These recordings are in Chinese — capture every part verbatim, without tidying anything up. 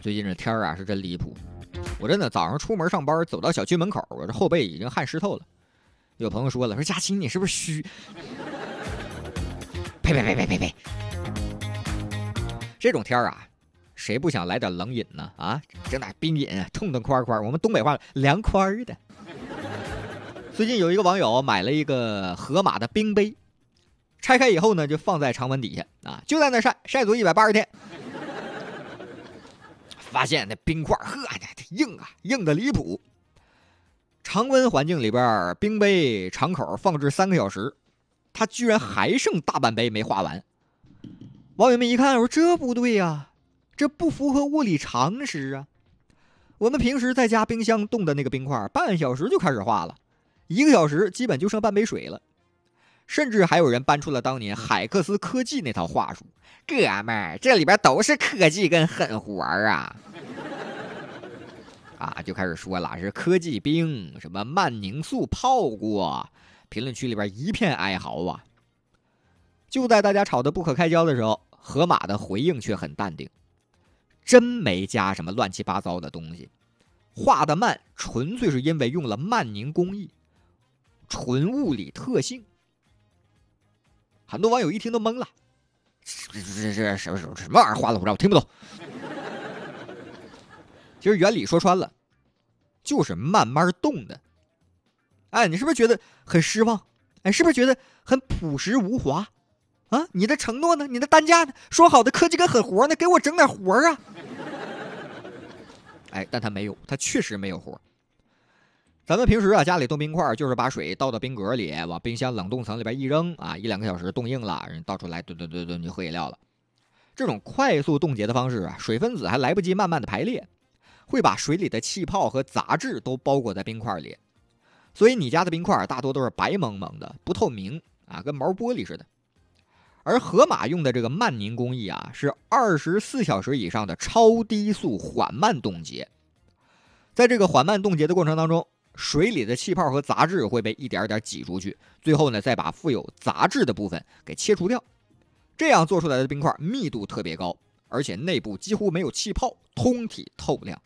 最近这天啊是真离谱，我真的早上出门上班，走到小区门口，我这后背已经汗湿透了。有朋友说了，说佳琪你是不是虚？呸呸呸呸呸呸！这种天啊，谁不想来点冷饮呢？啊，整点冰饮，痛痛快快，我们东北话凉快的。最近有一个网友买了一个盒马的冰杯，拆开以后呢，就放在常温底下啊，就在那晒晒足一百八十天。发现那冰块呵，硬啊，硬的离谱。常温环境里边，冰杯敞口放置三个小时，它居然还剩大半杯没化完。网友们一看，说这不对呀、啊，这不符合物理常识啊！我们平时在家冰箱冻的那个冰块，半小时就开始化了，一个小时基本就剩半杯水了。甚至还有人搬出了当年海克斯科技那套话术，哥们儿，这里边都是科技跟狠活啊！啊，就开始说了，是科技冰，什么慢凝素泡过，评论区里边一片哀嚎啊！就在大家吵得不可开交的时候，盒马的回应却很淡定，真没加什么乱七八糟的东西，化得慢纯粹是因为用了慢凝工艺，纯物理特性。很多网友一听都懵了，这这这什么什么什么玩意儿，花里胡哨，我听不懂。其实原理说穿了，就是慢慢冻的。哎，你是不是觉得很失望？哎，是不是觉得很朴实无华？啊，你的承诺呢？你的单价呢？说好的科技跟狠活呢？给我整点活啊！哎，但他没有，他确实没有活。咱们平时啊，家里冻冰块就是把水倒到冰格里，往冰箱冷冻层里边一扔啊，一两个小时冻硬了，人倒出来吨吨吨吨就喝饮料了。这种快速冻结的方式啊，水分子还来不及慢慢的排列，会把水里的气泡和杂质都包裹在冰块里，所以你家的冰块大多都是白蒙蒙的，不透明啊，跟毛玻璃似的。而盒马用的这个慢凝工艺啊，是二十四小时以上的超低速缓慢冻结。在这个缓慢冻结的过程当中，水里的气泡和杂质会被一点点挤出去，最后呢再把富有杂质的部分给切除掉。这样做出来的冰块密度特别高，而且内部几乎没有气泡，通体透亮。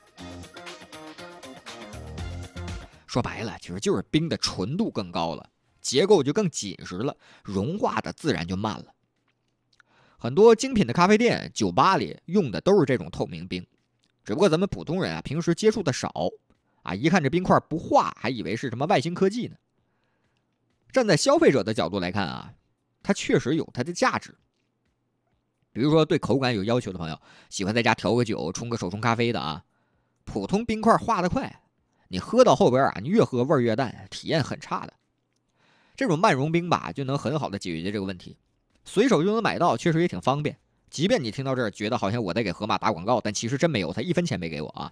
说白了，其实就是冰的纯度更高了，结构就更紧实了，融化的自然就慢了。很多精品的咖啡店、酒吧里用的都是这种透明冰，只不过咱们普通人啊平时接触的少啊，一看这冰块不化，还以为是什么外星科技呢。站在消费者的角度来看啊，它确实有它的价值。比如说对口感有要求的朋友，喜欢在家调个酒、冲个手冲咖啡的啊，普通冰块化得快，你喝到后边啊，你越喝味儿越淡，体验很差的。这种慢融冰吧，就能很好的解决这个问题，随手就能买到，确实也挺方便。即便你听到这儿觉得好像我在给盒马打广告，但其实真没有，他一分钱没给我啊。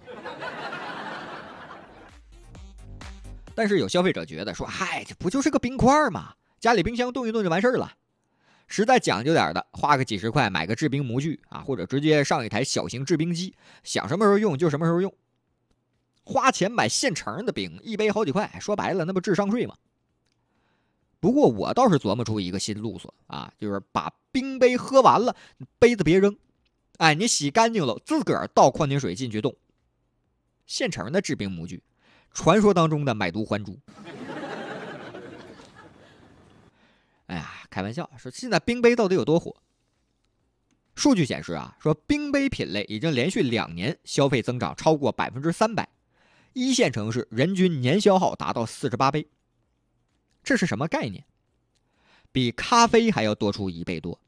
但是有消费者觉得说，嗨，这不就是个冰块吗？家里冰箱冻一冻就完事儿了。实在讲究点的，花个几十块买个制冰模具啊，或者直接上一台小型制冰机，想什么时候用就什么时候用。花钱买现成的冰，一杯好几块，说白了那不智商税吗？不过我倒是琢磨出一个新路数啊，就是把冰杯喝完了，杯子别扔，哎，你洗干净了，自个儿倒矿泉水进去冻。现成的制冰模具，传说当中的买椟还珠。哎呀，开玩笑，说现在冰杯到底有多火？数据显示啊，说冰杯品类已经连续两年消费增长超过百分之三百，一线城市人均年消耗达到四十八杯。这是什么概念？比咖啡还要多出一倍多。